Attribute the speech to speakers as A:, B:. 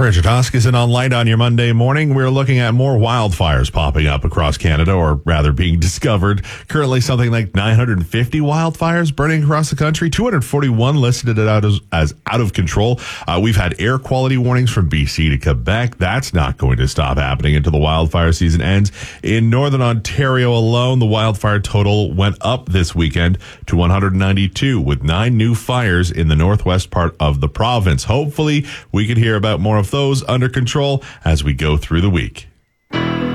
A: Richard Hoskinson on Light on your Monday morning. We're looking at more wildfires popping up across Canada, or rather being discovered. Currently something like 950 wildfires burning across the country, 241 listed as out of control. We've had air quality warnings from BC to Quebec. That's not going to stop happening until the wildfire season ends. In Northern Ontario alone, the wildfire total went up this weekend to 192, with 9 new fires in the northwest part of the province. Hopefully, we can hear about more of those under control as we go through the week.